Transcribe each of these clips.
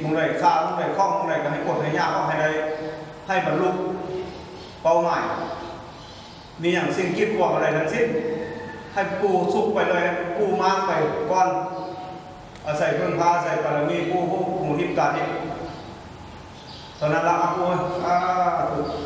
มึงไหนข้ามึงไหนคล้องมึงไหนก็ให้กดให้ยากก็ให้ได้ให้บรรลุเป้าหมายมีอย่างสิ่งคิดหวังอะไรทั้งสิ้นให้กูสุกไปเลยกูมากไปก่อนอาศัยเพื่อนพาอาศัยบารมีกูผู้หมู่ทิพย์การนี้ตอนนั้นละกูถูก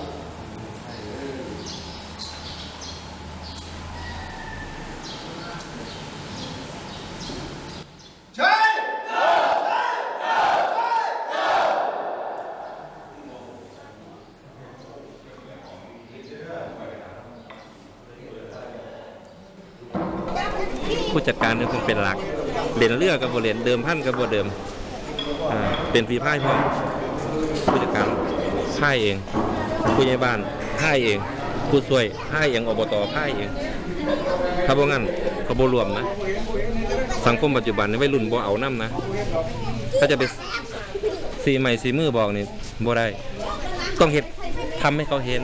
ผู้จัดการเนี่ยเป็นหลักเด่นเลือกกับโบเด่นเดิมพันกับโบเดิมเป็นฝีพายพร้อมผู้จัดการพายเองผู้ใหญ่บ้านพายเองผู้ช่วยพายเองอบตพายเองถ้าบ่งั้นเขาบ่รวมนะสังคมปัจจุบันในวัยรุ่นบ่เอาน้ำนะถ้าจะไปสีใหม่สีมือบอกนี่บ่ได้ต้องเห็นทำให้เขาเห็น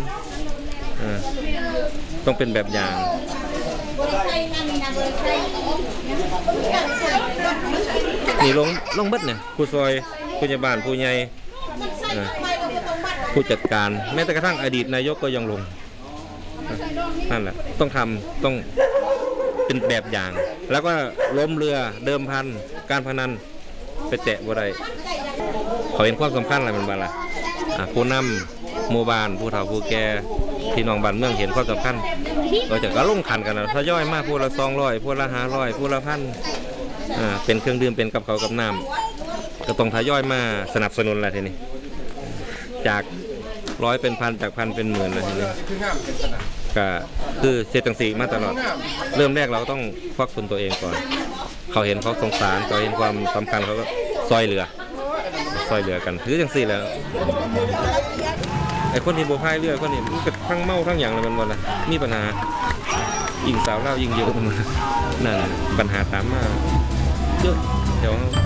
ต้องเป็นแบบอย่างนี่ลงเบิดเนี่ยผู้ซอยผู้ใหญ่บ้านผู้ใหญ่ผู้จัดการแม้แต่กระทั่งอดีตนายกก็ยังลงนั่นแหละต้องทำต้องเป็นแบบอย่างแล้วก็ล้มเรือเดิมพันการพนันไปแตะบ่ได้เขาเห็นความสำคัญอะไรมันบ้างล่ะผู้นำหมู่บ้านผู้เฒ่าผู้แก่พี่น้องบ้านเมืองเห็นความสำคัญเราจะก็ลงขันกันนะทยอยมากผู้ละ200ผู้ละ500ผู้ละ1,000เป็นเครื่องดื่มเป็นกับเขากับน้ำก็ต้องทยอยมาสนับสนุนอะไรทีนี้จาก100เป็นพันจากพันเป็นหมื่นอะไรทีนี้ก็คือเศรษฐกิจมาตลอดเริ่มแรกเราก็ต้องควักทุนตัวเองก่อนเขาเห็นเขาสงสารเขาเห็นความสำคัญเขาก็ซอยเหลือกันถือจังสี่แล้วไอ้คนที่โบพายเรือคนนี้มันก็ทั้งเมาทั้งอย่างเลยมันวันละมีปัญหายิงสาวเล่ายิงเยอะนั่นปัญหาตามมาเยอะเดี๋ยว